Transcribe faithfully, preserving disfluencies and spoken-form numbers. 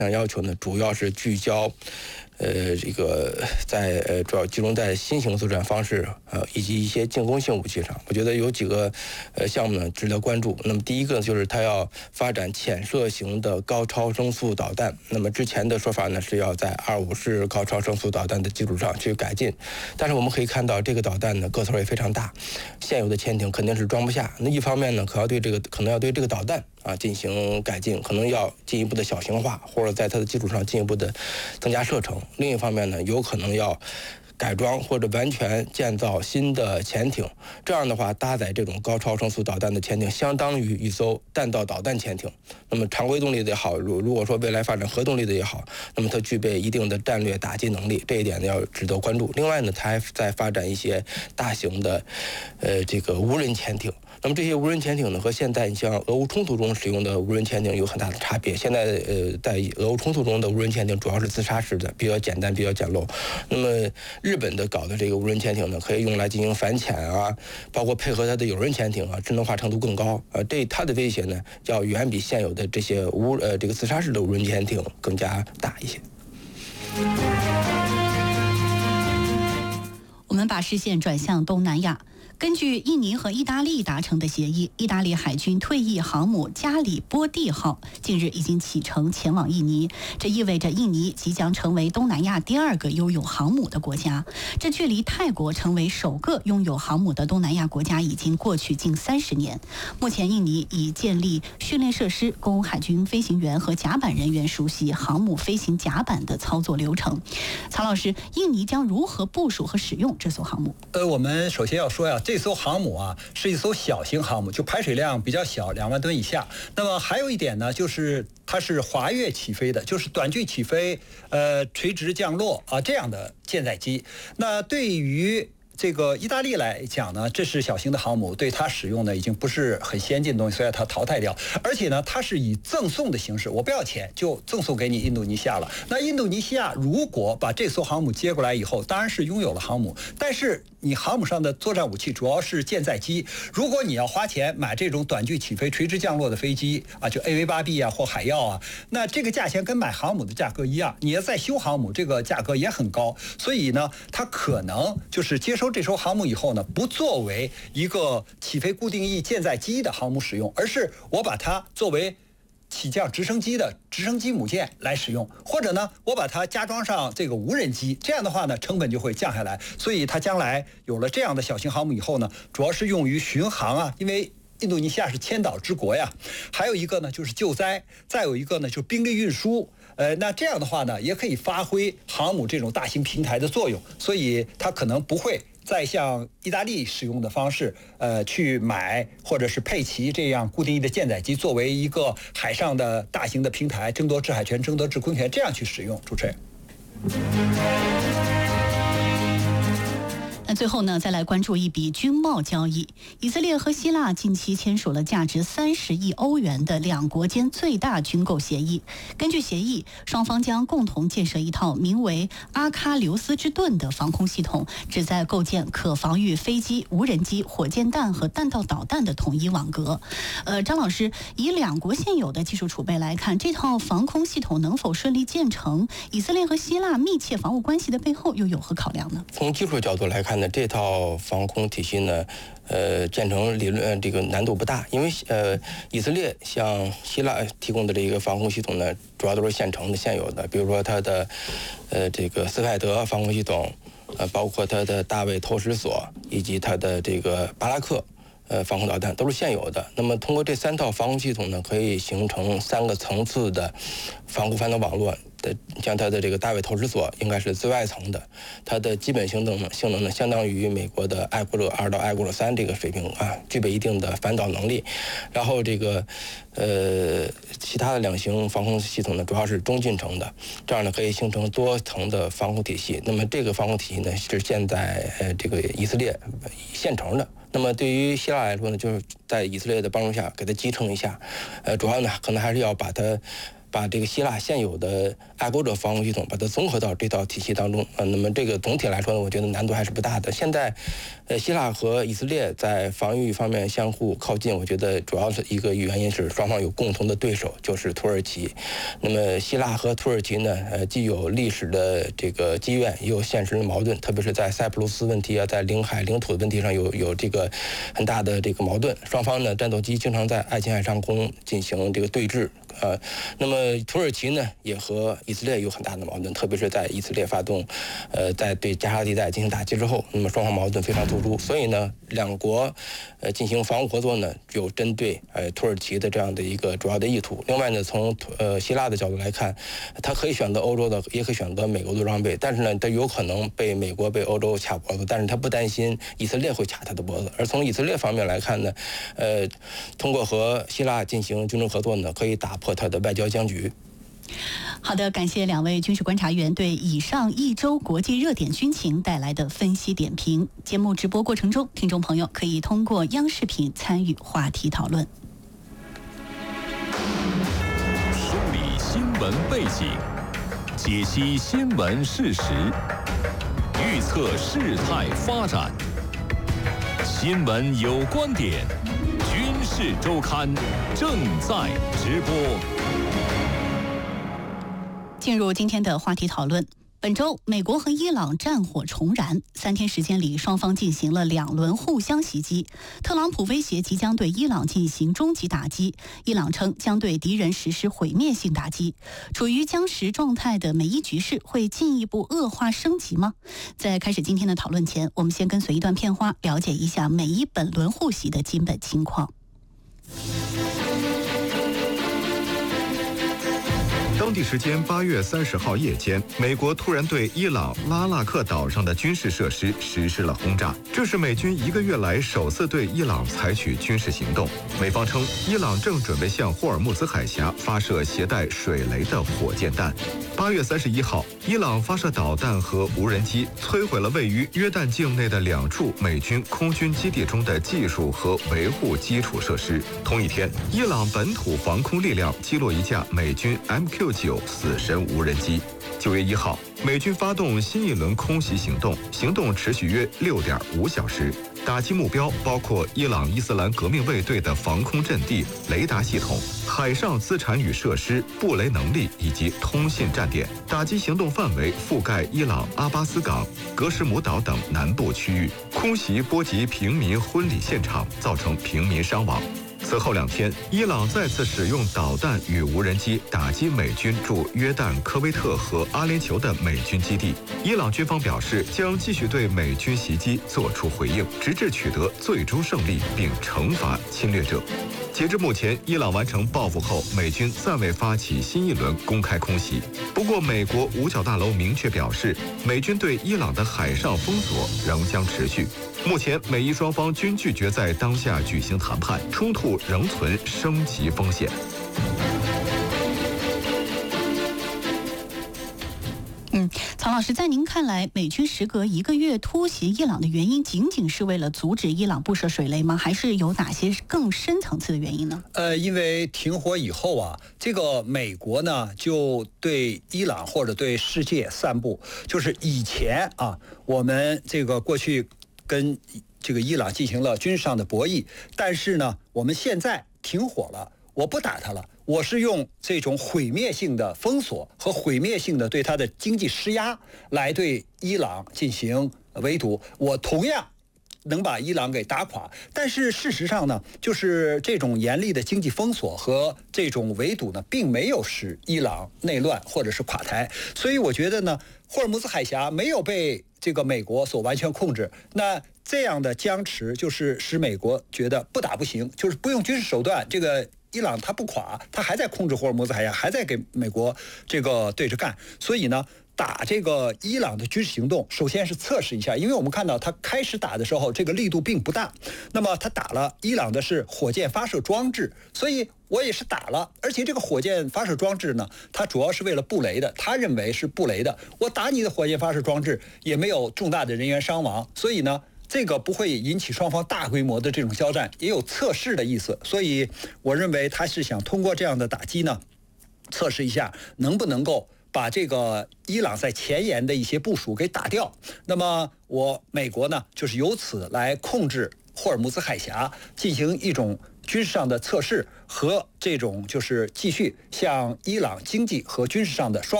要求呢，主要是聚焦。呃，这个在呃主要集中在新型作战方式呃以及一些进攻性武器上，我觉得有几个呃项目呢值得关注。那么第一个就是它要发展潜射型的高超声速导弹。那么之前的说法呢是要在二五式高超声速导弹的基础上去改进，但是我们可以看到这个导弹呢个头也非常大，现有的潜艇肯定是装不下。那一方面呢，可要对这个可能要对这个导弹啊进行改进，可能要进一步的小型化，或者在它的基础上进一步的增加射程。另一方面呢，有可能要改装或者完全建造新的潜艇，这样的话搭载这种高超声速导弹的潜艇，相当于一艘弹道导弹潜艇。那么常规动力的也好，如如果说未来发展核动力的也好，那么它具备一定的战略打击能力，这一点呢要值得关注。另外呢，它还在发展一些大型的，呃，这个无人潜艇。那么这些无人潜艇呢，和现在你像俄乌冲突中使用的无人潜艇有很大的差别。现在呃，在俄乌冲突中的无人潜艇主要是自杀式的，比较简单，比较简陋。那么日本的搞的这个无人潜艇呢，可以用来进行反潜啊，包括配合它的有人潜艇啊，智能化程度更高。呃，这它的威胁呢，要远比现有的这些无呃这个自杀式的无人潜艇更加大一些。 我们把视线转向东南亚。根据印尼和意大利达成的协议，意大利海军退役航母加里波第号近日已经启程前往印尼，这意味着印尼即将成为东南亚第二个拥有航母的国家。这距离泰国成为首个拥有航母的东南亚国家已经过去近三十年。目前，印尼已建立训练设施，供海军飞行员和甲板人员熟悉航母飞行甲板的操作流程。曹老师，印尼将如何部署和使用这艘航母？ 呃，我们首先要说呀，这艘航母啊是一艘小型航母，就排水量比较小，两万吨以下。那么还有一点呢，就是它是滑跃起飞的，就是短距起飞，呃，垂直降落啊这样的舰载机。那对于这个意大利来讲呢，这是小型的航母，对它使用呢已经不是很先进的东西，所以它淘汰掉。而且呢，它是以赠送的形式，我不要钱就赠送给你印度尼西亚了。那印度尼西亚如果把这艘航母接过来以后，当然是拥有了航母，但是你航母上的作战武器主要是舰载机。如果你要花钱买这种短距起飞、垂直降落的飞机啊，就 A V 八 B 啊或海鹞啊，那这个价钱跟买航母的价格一样。你要再修航母，这个价格也很高。所以呢，它可能就是接收这艘航母以后呢，不作为一个起飞固定翼舰载机的航母使用，而是我把它作为起降直升机的直升机母舰来使用，或者呢，我把它加装上这个无人机，这样的话呢，成本就会降下来。所以它将来有了这样的小型航母以后呢，主要是用于巡航啊，因为印度尼西亚是千岛之国呀。还有一个呢就是救灾，再有一个呢就是兵力运输。呃，那这样的话呢，也可以发挥航母这种大型平台的作用，所以它可能不会再像意大利使用的方式，呃，去买或者是配齐这样固定翼的舰载机，作为一个海上的大型的平台，争夺制海权、争夺制空权，这样去使用。主持人。 那最后呢，再来关注一笔军贸交易。以色列和希腊近期签署了价值三十亿欧元的两国间最大军购协议。根据协议，双方将共同建设一套名为阿喀琉斯之盾的防空系统，旨在构建可防御飞机、无人机、火箭弹和弹道导弹的统一网格。呃，张老师，以两国现有的技术储备来看，这套防空系统能否顺利建成？以色列和希腊密切防务关系的背后又有何考量呢？ 从技术角度来看，那这套防空体系呢，呃，建成理论、呃、这个难度不大，因为呃，以色列向希腊提供的这个防空系统呢，主要都是现成的、现有的，比如说它的呃这个斯派德防空系统，呃，包括它的大卫投石索以及它的这个巴拉克。呃，防空导弹都是现有的。那么，通过这三套防空系统呢，可以形成三个层次的防空反导网络的。像它的这个大卫投石索应该是最外层的，它的基本性能性能呢，相当于美国的艾古勒二到艾古勒三这个水平啊，具备一定的反导能力。然后这个呃，其他的两型防空系统呢，主要是中近程的，这样呢可以形成多层的防空体系。那么这个防空体系呢，是现在呃这个以色列现成的。那么对于希腊来说呢，就是在以色列的帮助下给它集成一下，呃，主要呢可能还是要把它把这个希腊现有的爱国者防空系统把它综合到这套体系当中啊。那么这个总体来说呢，我觉得难度还是不大的。现在，呃，希腊和以色列在防御方面相互靠近，我觉得主要是一个原因是双方有共同的对手，就是土耳其。那么希腊和土耳其呢，呃，既有历史的这个积怨，也有现实的矛盾，特别是在塞浦路斯问题啊，在领海领土的问题上有有这个很大的这个矛盾。双方呢，战斗机经常在爱琴海上空进行这个对峙。呃，那么土耳其呢，也和以色列有很大的矛盾，特别是在以色列发动，呃，在对加沙地带进行打击之后，那么双方矛盾非常突出，所以呢，两国，呃，进行防务合作呢，有针对呃土耳其的这样的一个主要的意图。另外呢，从呃希腊的角度来看，它可以选择欧洲的，也可以选择美国的装备，但是呢，它有可能被美国、被欧洲卡脖子，但是它不担心以色列会卡它的脖子。而从以色列方面来看呢，呃，通过和希腊进行军事合作呢，可以打破它的外交僵局。 好的，感谢两位军事观察员对以上一周国际热点军情带来的分析点评。节目直播过程中，听众朋友可以通过央视频参与话题讨论。 梳理新闻背景，解析新闻事实，预测事态发展。新闻有观点，军事周刊正在直播。 进入今天的话题讨论。本周，美国和伊朗战火重燃，三天时间里，双方进行了两轮互相袭击。特朗普威胁即将对伊朗进行终极打击，伊朗称将对敌人实施毁灭性打击。处于僵持状态的美伊局势会进一步恶化升级吗？在开始今天的讨论前，我们先跟随一段片花，了解一下美伊本轮互袭的基本情况。 当地时间八月三十号夜间，美国突然对伊朗拉纳克岛上的军事设施实施了轰炸，这是美军一个月来首次对伊朗采取军事行动。美方称，伊朗正准备向霍尔木兹海峡发射携带水雷的火箭弹。八月三十一号，伊朗发射导弹和无人机，摧毁了位于约旦境内的两处美军空军基地中的技术和维护基础设施。同一天，伊朗本土防空力量击落一架美军 M Q 九死神无人机。九月一号，美军发动新一轮空袭行动，行动持续约六点五小时。打击目标包括伊朗伊斯兰革命卫队的防空阵地、雷达系统、海上资产与设施、布雷能力以及通信站点。打击行动范围覆盖伊朗阿巴斯港、格什姆岛等南部区域。空袭波及平民婚礼现场，造成平民伤亡。此后两天，伊朗再次使用导弹与无人机打击美军驻约旦、科威特和阿联酋的美军基地。伊朗军方表示，将继续对美军袭击作出回应，直至取得最终胜利并惩罚侵略者。截至目前，伊朗完成报复后，美军暂未发起新一轮公开空袭。不过，美国五角大楼明确表示，美军对伊朗的海上封锁仍将持续。目前，美伊双方均拒绝在当下举行谈判，冲突仍存升级风险。 嗯，曹老师，在您看来，美军时隔一个月突袭伊朗的原因，仅仅是为了阻止伊朗布设水雷吗？还是有哪些更深层次的原因呢？ 呃，因为停火以后啊，这个美国呢就对伊朗或者对世界散布，就是以前啊，我们这个过去跟这个伊朗进行了军事上的博弈，但是呢，我们现在停火了，我不打他了。我是用这种毁灭性的封锁和毁灭性的对它的经济施压来对伊朗进行围堵，我同样能把伊朗给打垮。但是事实上呢，就是这种严厉的经济封锁和这种围堵呢，并没有使伊朗内乱或者是垮台。所以我觉得呢，霍尔木兹海峡没有被这个美国所完全控制，那这样的僵持就是使美国觉得不打不行，就是不用军事手段，这个伊朗他不垮，他还在控制霍尔木兹海峡，还在给美国这个对着干。所以呢，打这个伊朗的军事行动，首先是测试一下，因为我们看到他开始打的时候，这个力度并不大。那么他打了伊朗的是火箭发射装置，所以我也是打了，而且这个火箭发射装置呢，它主要是为了布雷的，他认为是布雷的。我打你的火箭发射装置也没有重大的人员伤亡，所以呢，这个不会引起双方大规模的这种交战，也有测试的意思。所以我认为他是想通过这样的打击呢， 测试一下能不能够把这个伊朗在前沿的一些部署给打掉。那么我美国呢，就是由此来控制霍尔木兹海峡，进行一种军事上的测试和这种就是继续向伊朗经济和军事上的双